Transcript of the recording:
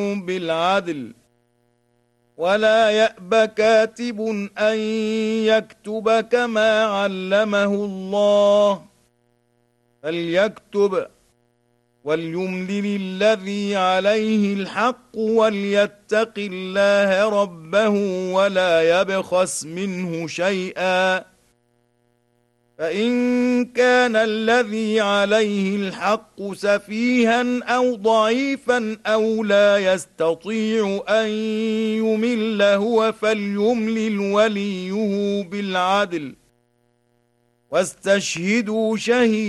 بالعدل ولا يأب كاتب أن يكتب كما علمه الله فليكتب وليملل الذي عليه الحق وليتق الله ربه ولا يبخس منه شيئا فإن كان الذي عليه الحق سفيها أو ضعيفا أو لا يستطيع أن يمل هو فليملل وليه بالعدل واستشهدوا شهيدا